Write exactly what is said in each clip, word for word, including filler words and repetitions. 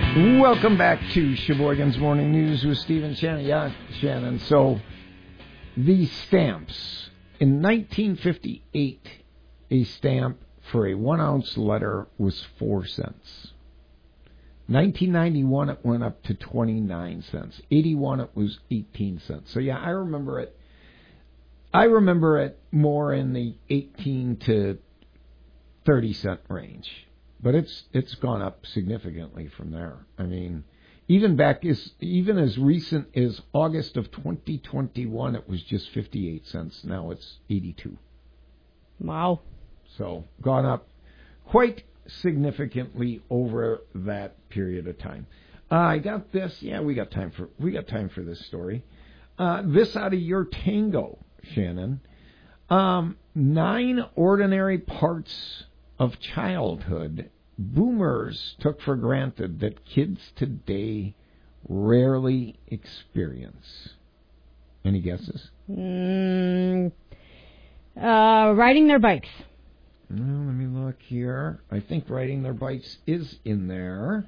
Welcome back to Sheboygan's Morning News with Stephen Shannon. Yeah, Shannon. So, the stamps. In nineteen fifty-eight, a stamp for a one-ounce letter was four cents. nineteen ninety-one, it went up to twenty-nine cents. eighty-one, it was eighteen cents. So, yeah, I remember it. I remember it more in the eighteen to thirty cent range. But it's it's gone up significantly from there. I mean, even back as even as recent as August of twenty twenty-one, it was just fifty-eight cents. Now it's eighty-two. Wow. So gone up quite significantly over that period of time. Uh, I got this. Yeah, we got time for we got time for this story. Uh, this out of your tango, Shannon. Um, nine ordinary parts of childhood boomers took for granted that kids today rarely experience. Any guesses? Mm, uh, riding their bikes. Well, let me look here. I think riding their bikes is in there.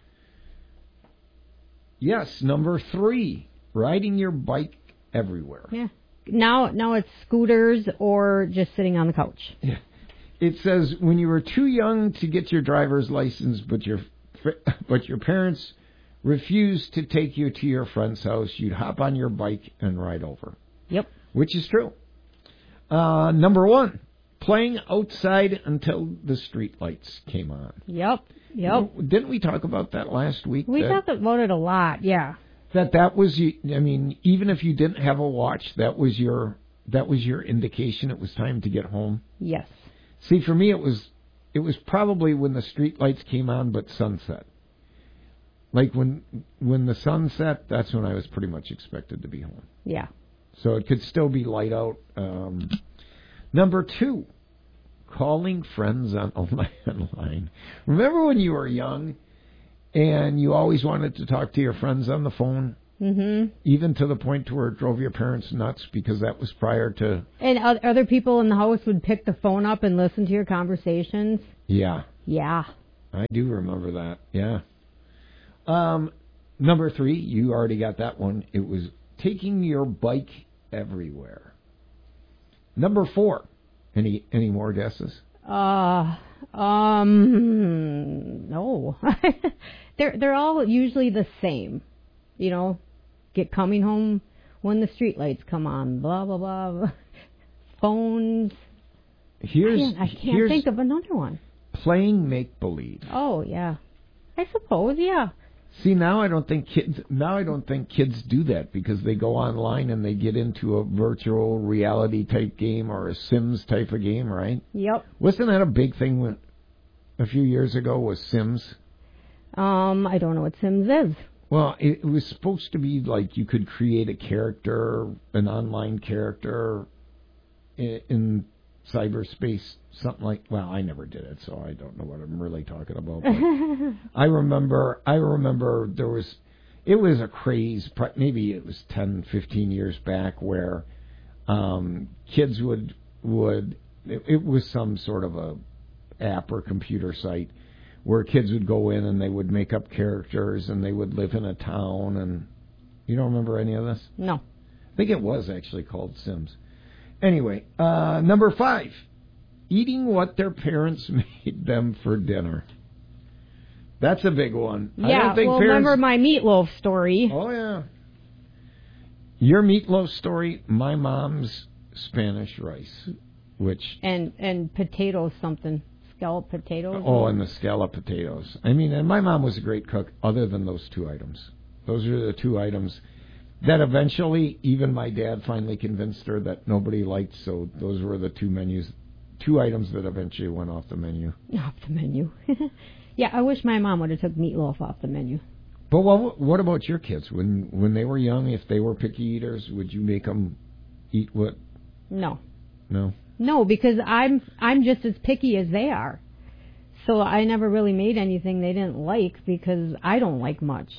Yes, number three, riding your bike everywhere. Yeah. Now, now it's scooters or just sitting on the couch. Yeah. It says, when you were too young to get your driver's license, but your but your parents refused to take you to your friend's house, you'd hop on your bike and ride over. Yep. Which is true. Uh, number one, playing outside until the street lights came on. Yep. Yep. Didn't we talk about that last week? We that, talked about it a lot, yeah. That that was, I mean, even if you didn't have a watch, that was your that was your indication it was time to get home. Yes. See, for me, it was it was probably when the street lights came on, but sunset. Like when when the sun set, that's when I was pretty much expected to be home. Yeah. So it could still be light out. Um, number two, calling friends on a landline. Remember when you were young and you always wanted to talk to your friends on the phone? Mm-hmm. Even to the point to where it drove your parents nuts because that was prior to... And other people in the house would pick the phone up and listen to your conversations? Yeah. Yeah. I do remember that, yeah. Um, number three, you already got that one. It was taking your bike everywhere. Number four, any any more guesses? Uh, um, no. they're they're all usually the same, you know. Get coming home when the streetlights come on, blah, blah, blah. Phones. Here's, I can't, I can't here's think of another one. Playing make-believe. Oh, yeah. I suppose, yeah. See, now I don't think kids now I don't think kids do that because they go online and they get into a virtual reality type game or a Sims type of game, right? Yep. Wasn't that a big thing when, a few years ago was Sims? Um, I don't know what Sims is. Well, it, it was supposed to be like you could create a character, an online character in, in cyberspace, something like. Well, I never did it, so I don't know what I'm really talking about. But I remember, I remember there was, it was a craze. Maybe it was ten, fifteen years back, where um, kids would would. It, it was some sort of a app or computer site where kids would go in and they would make up characters and they would live in a town. And you don't remember any of this? No. I think it was actually called Sims. Anyway, uh, number five, eating what their parents made them for dinner. That's a big one. Yeah, I don't think well, parents... remember my meatloaf story. Oh, yeah. Your meatloaf story, my mom's Spanish rice, which... And, and potatoes something. Scallop potatoes? Oh, and the scallop potatoes. I mean, and my mom was a great cook other than those two items. Those are the two items that eventually even my dad finally convinced her that nobody liked, so those were the two menus, two items that eventually went off the menu. Off the menu. Yeah, I wish my mom would have took meatloaf off the menu. But what, what about your kids? When when they were young, if they were picky eaters, would you make them eat what? No. No? No, because I'm I'm just as picky as they are. So I never really made anything they didn't like because I don't like much.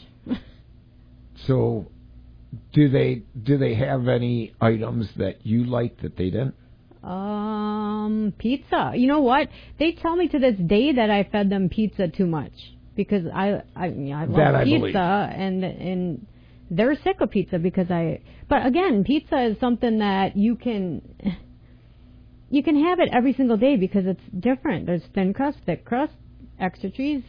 So do they do they have any items that you like that they didn't? Um, pizza. You know what? They tell me to this day that I fed them pizza too much because I I, you know, I love That I pizza believe. and and they're sick of pizza because I. But again, pizza is something that you can you can have it every single day because it's different. There's thin crust, thick crust, extra cheese,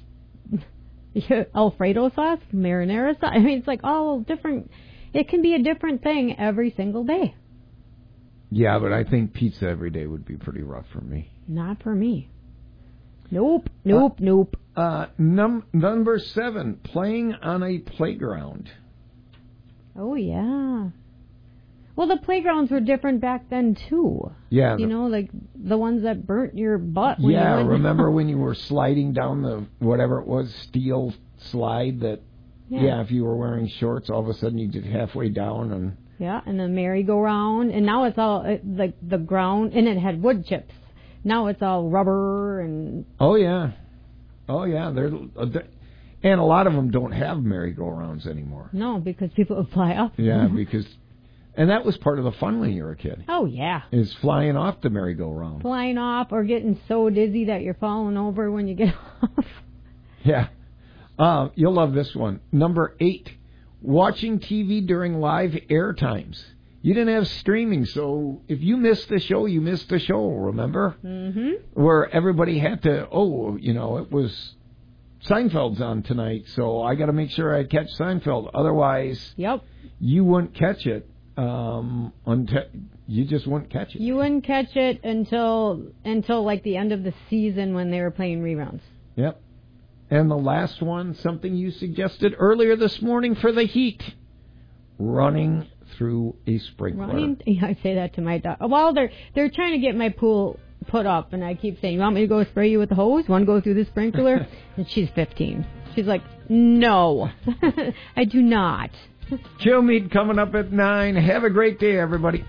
Alfredo sauce, marinara sauce. I mean, it's like all different. It can be a different thing every single day. Yeah, but I think pizza every day would be pretty rough for me. Not for me. Nope, nope, uh, nope. Uh, num- number seven, playing on a playground. Oh, yeah. Well, the playgrounds were different back then, too. Yeah. You the, know, like the ones that burnt your butt. When yeah, you went remember down. when you were sliding down the, whatever it was, steel slide that, yeah. yeah, if you were wearing shorts, all of a sudden you get halfway down and... Yeah, and the merry-go-round, and now it's all, it, like, the ground, and it had wood chips. Now it's all rubber and... Oh, yeah. Oh, yeah. They're, and a lot of them don't have merry-go-rounds anymore. No, because people would fly off. Yeah, because... And that was part of the fun when you were a kid. Oh, yeah. Is flying off the merry-go-round. Flying off or getting so dizzy that you're falling over when you get off. Yeah. Uh, you'll love this one. Number eight, watching T V during live air times. You didn't have streaming, so if you missed the show, you missed the show, remember? Mm-hmm. Where everybody had to, oh, you know, it was Seinfeld's on tonight, so I got to make sure I catch Seinfeld. Otherwise, yep. you wouldn't catch it. Um, until you just wouldn't catch it. You wouldn't catch it until until like the end of the season when they were playing reruns. Yep. And the last one, something you suggested earlier this morning for the heat, running through a sprinkler. Running, yeah, I say that to my dog. Well, they're they're trying to get my pool put up, and I keep saying, "You want me to go spray you with the hose? Want to go through the sprinkler?" And she's fifteen. She's like, "No, I do not." Chill Meat coming up at nine. Have a great day, everybody.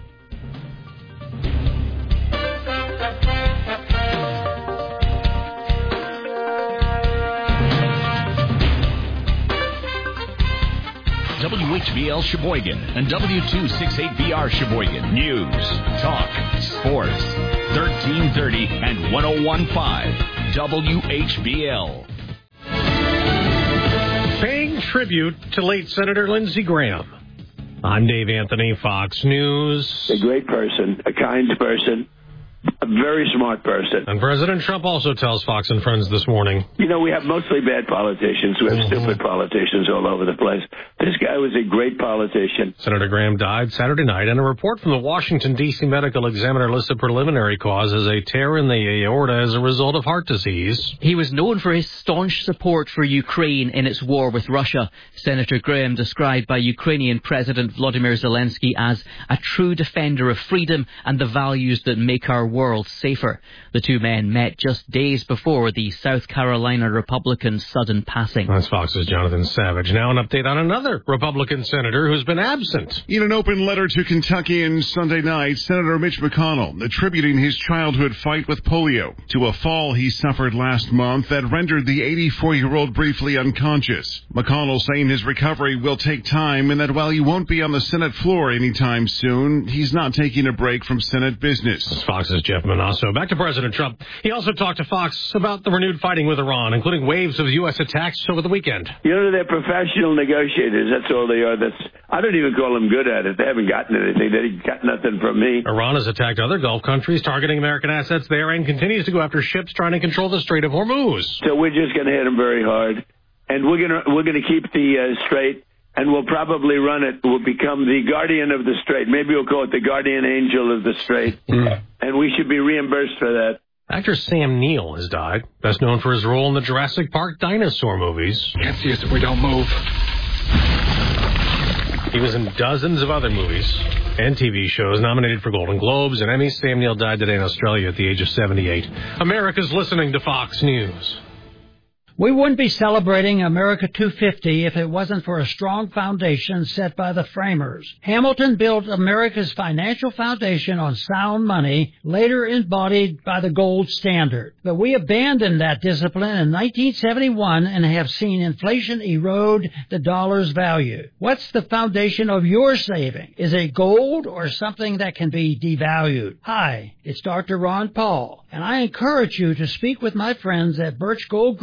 W H B L Sheboygan and W two sixty-eight B R Sheboygan. News, talk, sports. thirteen thirty and one oh one point five W H B L. Paying tribute to late Senator Lindsey Graham. I'm Dave Anthony, Fox News. A great person, a kind person, a very smart person. And President Trump also tells Fox and Friends this morning. You know, we have mostly bad politicians. We have mm-hmm. stupid politicians all over the place. This guy was a great politician. Senator Graham died Saturday night, and a report from the Washington, D C Medical Examiner listed preliminary cause as a tear in the aorta as a result of heart disease. He was known for his staunch support for Ukraine in its war with Russia. Senator Graham, described by Ukrainian President Volodymyr Zelensky as a true defender of freedom and the values that make our world safer. The two men met just days before the South Carolina Republican's sudden passing. That's Fox's Jonathan Savage. Now an update on another Republican senator who's been absent. In an open letter to Kentuckians Sunday night, Senator Mitch McConnell attributing his childhood fight with polio to a fall he suffered last month that rendered the eighty-four-year-old briefly unconscious. McConnell saying his recovery will take time and that while he won't be on the Senate floor anytime soon, he's not taking a break from Senate business. That's Fox's Jeff Manasso. Back to President Trump. He also talked to Fox about the renewed fighting with Iran, including waves of U S attacks over the weekend. You know, they're professional negotiators. That's all they are. That's I don't even call them good at it. They haven't gotten anything. They got nothing from me. Iran has attacked other Gulf countries, targeting American assets there, and continues to go after ships trying to control the Strait of Hormuz. So we're just going to hit them very hard, and we're going to we're going to keep the uh, Strait. And we'll probably run it. We'll become the guardian of the Strait. Maybe we'll call it the guardian angel of the Strait. Mm. And we should be reimbursed for that. Actor Sam Neill has died, best known for his role in the Jurassic Park dinosaur movies. Can't see us if we don't move. He was in dozens of other movies and T V shows nominated for Golden Globes and Emmys. Sam Neill died today in Australia at the age of seventy-eight. America's listening to Fox News. We wouldn't be celebrating America two fifty if it wasn't for a strong foundation set by the framers. Hamilton built America's financial foundation on sound money, later embodied by the gold standard. But we abandoned that discipline in nineteen seventy-one and have seen inflation erode the dollar's value. What's the foundation of your saving? Is it gold or something that can be devalued? Hi, it's Doctor Ron Paul, and I encourage you to speak with my friends at Birch Gold Group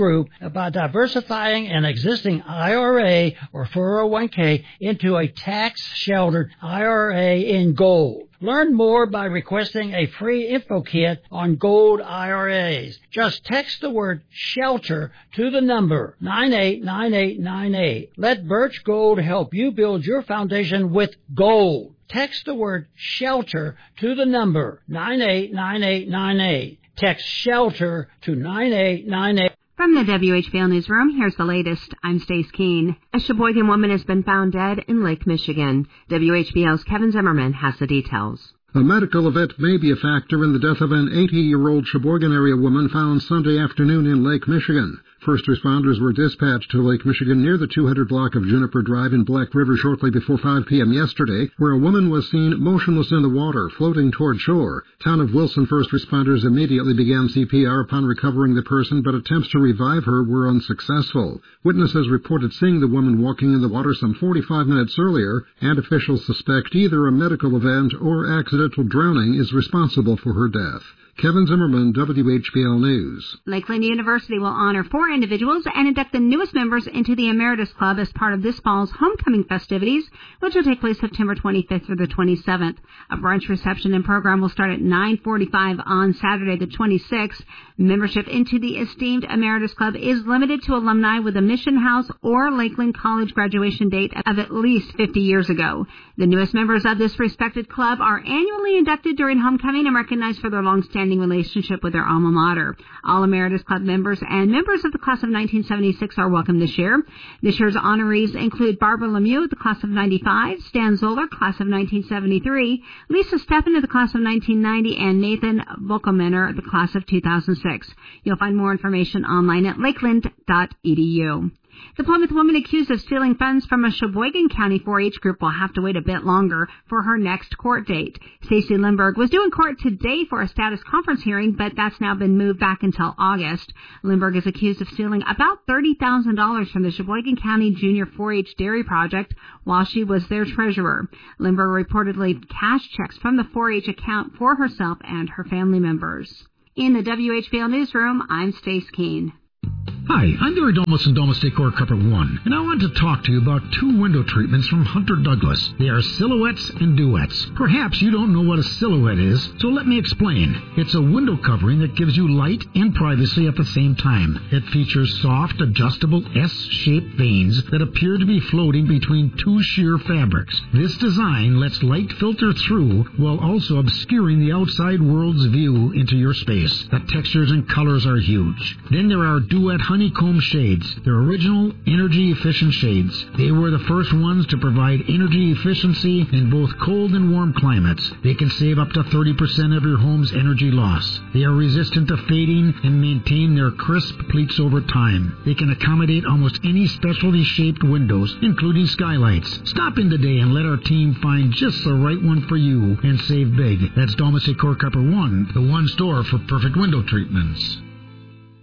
by diversifying an existing I R A or four oh one k into a tax-sheltered I R A in gold. Learn more by requesting a free info kit on gold I R As. Just text the word SHELTER to the number nine eight nine eight nine eight. Let Birch Gold help you build your foundation with gold. Text the word SHELTER to the number nine eight nine eight nine eight. Text SHELTER to nine eight nine eight. From the W H B L Newsroom, here's the latest. I'm Stace Keene. A Sheboygan woman has been found dead in Lake Michigan. W H B L's Kevin Zimmerman has the details. A medical event may be a factor in the death of an eighty-year-old Sheboygan area woman found Sunday afternoon in Lake Michigan. First responders were dispatched to Lake Michigan near the two hundred block of Juniper Drive in Black River shortly before five p.m. yesterday, where a woman was seen motionless in the water, floating toward shore. Town of Wilson first responders immediately began C P R upon recovering the person, but attempts to revive her were unsuccessful. Witnesses reported seeing the woman walking in the water some forty-five minutes earlier, and officials suspect either a medical event or accidental drowning is responsible for her death. Kevin Zimmerman, W H B L News. Lakeland University will honor four individuals and induct the newest members into the Emeritus Club as part of this fall's homecoming festivities, which will take place September twenty-fifth through the twenty-seventh. A brunch reception and program will start at nine forty-five on Saturday the twenty-sixth. Membership into the esteemed Emeritus Club is limited to alumni with a Mission House or Lakeland College graduation date of at least fifty years ago. The newest members of this respected club are annually inducted during homecoming and recognized for their long-standing relationship with their alma mater. All Emeritus Club members and members of the class of nineteen seventy-six are welcome this year. This year's honorees include Barbara Lemieux, the class of ninety-five, Stan Zoller, class of nineteen seventy-three, Lisa Steffen of the class of nineteen ninety, and Nathan Volkemener, the class of two thousand six. You'll find more information online at lakeland dot e d u. The Plymouth woman accused of stealing funds from a Sheboygan County four H group will have to wait a bit longer for her next court date. Stacey Lindberg was due in court today for a status conference hearing, but that's now been moved back until August. Lindberg is accused of stealing about thirty thousand dollars from the Sheboygan County Junior four H Dairy Project while she was their treasurer. Lindberg reportedly cashed checks from the four H account for herself and her family members. In the W H B L Newsroom, I'm Stace Keene. Hi, I'm Gary Domus from Domus Decor Carpet One, and I want to talk to you about two window treatments from Hunter Douglas. They are silhouettes and duets. Perhaps you don't know what a silhouette is, so let me explain. It's a window covering that gives you light and privacy at the same time. It features soft, adjustable S-shaped vanes that appear to be floating between two sheer fabrics. This design lets light filter through while also obscuring the outside world's view into your space. The textures and colors are huge. Then there are duet honeycomb shades. They're original, energy-efficient shades. They were the first ones to provide energy efficiency in both cold and warm climates. They can save up to thirty percent of your home's energy loss. They are resistant to fading and maintain their crisp pleats over time. They can accommodate almost any specialty-shaped windows, including skylights. Stop in today and let our team find just the right one for you and save big. That's Domus Decor Carpet One, the one store for perfect window treatments.